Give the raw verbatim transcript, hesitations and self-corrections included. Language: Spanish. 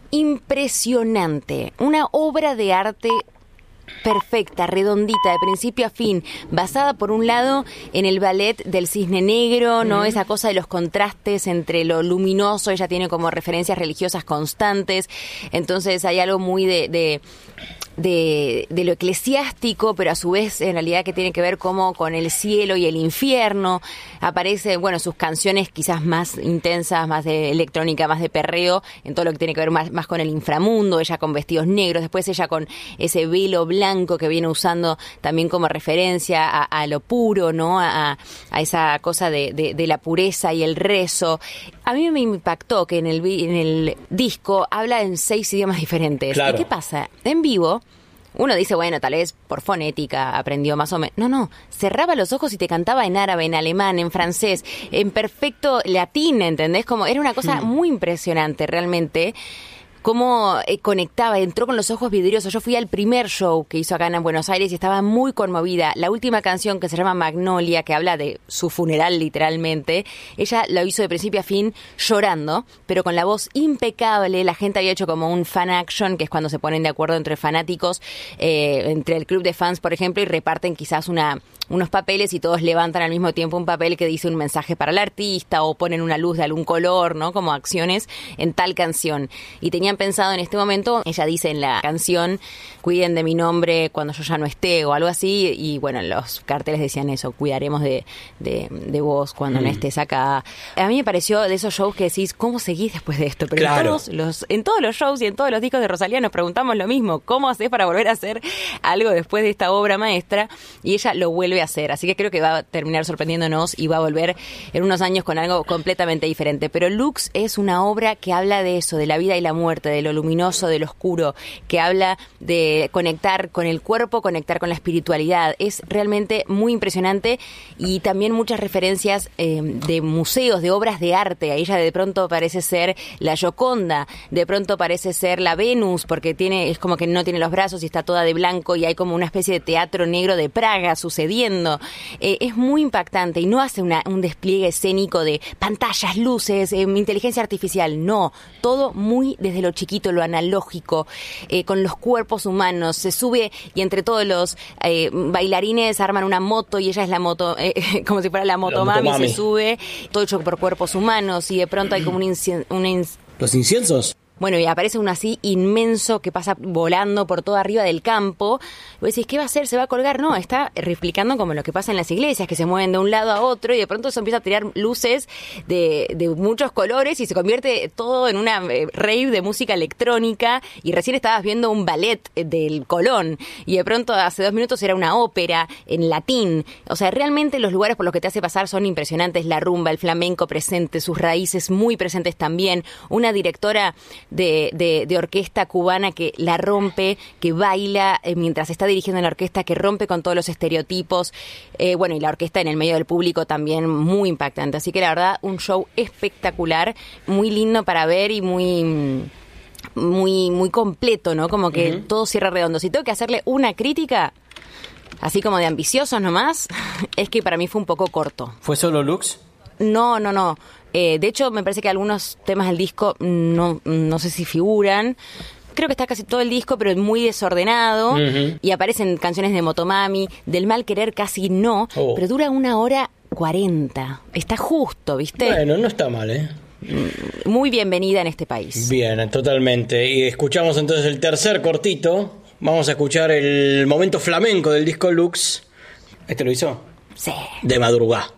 impresionante, una obra de arte perfecta, redondita, de principio a fin, basada por un lado en el ballet del Cisne Negro, ¿no? Mm. Esa cosa de los contrastes entre lo luminoso, ella tiene como referencias religiosas constantes, entonces hay algo muy de... de De, de lo eclesiástico, pero a su vez en realidad que tiene que ver como con el cielo y el infierno. Aparece, bueno, sus canciones quizás más intensas, más de electrónica, más de perreo, en todo lo que tiene que ver más, más con el inframundo, ella con vestidos negros, después ella con ese velo blanco que viene usando también como referencia a, a lo puro, ¿no? A, a esa cosa de, de, de la pureza y el rezo. A mí me impactó que en el, en el disco habla en seis idiomas diferentes. Claro. ¿Y qué pasa? En vivo, uno dice, bueno, tal vez por fonética aprendió más o menos. No, no, cerraba los ojos y te cantaba en árabe, en alemán, en francés, en perfecto latín, ¿entendés? Como era una cosa hmm. muy impresionante realmente. Cómo eh, conectaba, entró con los ojos vidriosos. Yo fui al primer show que hizo acá en Buenos Aires y estaba muy conmovida. La última canción, que se llama Magnolia, que habla de su funeral literalmente, ella lo hizo de principio a fin llorando, pero con la voz impecable. La gente había hecho como un fan action, que es cuando se ponen de acuerdo entre fanáticos, eh, entre el club de fans, por ejemplo, y reparten quizás una... unos papeles y todos levantan al mismo tiempo un papel que dice un mensaje para el artista o ponen una luz de algún color, ¿no? Como acciones en tal canción. Y tenían pensado en este momento, ella dice en la canción, cuiden de mi nombre cuando yo ya no esté o algo así, y bueno, los carteles decían eso, cuidaremos de, de, de vos cuando mm. no estés acá. A mí me pareció de esos shows que decís, ¿cómo seguís después de esto? Pero claro. en, todos los, en todos los shows y en todos los discos de Rosalía nos preguntamos lo mismo, ¿cómo hacés para volver a hacer algo después de esta obra maestra? Y ella lo vuelve a hacer, así que creo que va a terminar sorprendiéndonos y va a volver en unos años con algo completamente diferente. Pero Lux es una obra que habla de eso, de la vida y la muerte, de lo luminoso, de lo oscuro, que habla de conectar con el cuerpo, conectar con la espiritualidad. Es realmente muy impresionante y también muchas referencias eh, de museos, de obras de arte. A ella de pronto parece ser la Gioconda, de pronto parece ser la Venus, porque tiene, es como que no tiene los brazos y está toda de blanco y hay como una especie de teatro negro de Praga sucediendo. Eh, es muy impactante y no hace una, un despliegue escénico de pantallas, luces, eh, inteligencia artificial, no, todo muy desde lo chiquito, lo analógico, eh, con los cuerpos humanos, se sube y entre todos los eh, bailarines arman una moto y ella es la moto, eh, como si fuera la motomami, la motomami, se sube, todo hecho por cuerpos humanos y de pronto hay como un, incien- un ins- ¿Los inciensos? Bueno, y aparece uno así inmenso que pasa volando por todo arriba del campo. Vos decís, ¿qué va a hacer? ¿Se va a colgar? No, está replicando como lo que pasa en las iglesias, que se mueven de un lado a otro y de pronto eso empieza a tirar luces de, de muchos colores y se convierte todo en una eh, rave de música electrónica. Y recién estabas viendo un ballet del Colón y de pronto hace dos minutos era una ópera en latín. O sea, realmente los lugares por los que te hace pasar son impresionantes. La rumba, el flamenco presente, sus raíces muy presentes también. Una directora De, de, de orquesta cubana que la rompe, que baila eh, mientras está dirigiendo la orquesta, que rompe con todos los estereotipos, eh, bueno, y la orquesta en el medio del público también muy impactante, así que la verdad un show espectacular, muy lindo para ver y muy muy muy completo, ¿no? Como que uh-huh. todo cierra redondo. Si tengo que hacerle una crítica así como de ambiciosos nomás, es que para mí fue un poco corto. ¿Fue solo Lux? No, no, no. Eh, de hecho, me parece que algunos temas del disco no, no sé si figuran. Creo que está casi todo el disco, pero muy desordenado. Uh-huh. Y aparecen canciones de Motomami, del Mal Querer casi no, oh. pero dura una hora cuarenta. Está justo, ¿viste? Bueno, no está mal, ¿eh? Muy bienvenida en este país. Bien, totalmente. Y escuchamos entonces el tercer cortito. Vamos a escuchar el momento flamenco del disco Lux. ¿Este lo hizo? Sí. De madrugada.